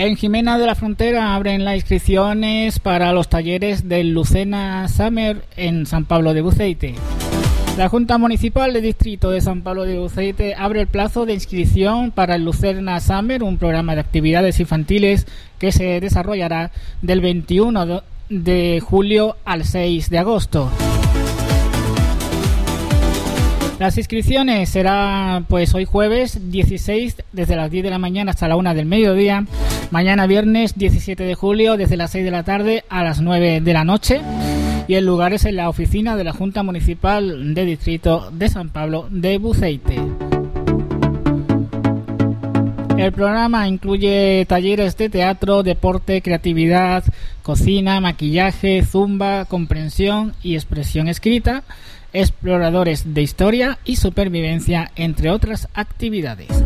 En Jimena de la Frontera abren las inscripciones para los talleres del Lucena Summer en San Pablo de Buceite. La Junta Municipal del Distrito de San Pablo de Buceite abre el plazo de inscripción para el Lucena Summer, un programa de actividades infantiles que se desarrollará del 21 de julio al 6 de agosto. Las inscripciones serán pues hoy jueves 16 desde las 10 de la mañana hasta la 1 del mediodía, mañana viernes 17 de julio desde las 6 de la tarde a las 9 de la noche, y el lugar es en la oficina de la Junta Municipal de Distrito de San Pablo de Buceite. El programa incluye talleres de teatro, deporte, creatividad, cocina, maquillaje, zumba, comprensión y expresión escrita, exploradores de historia y supervivencia, entre otras actividades.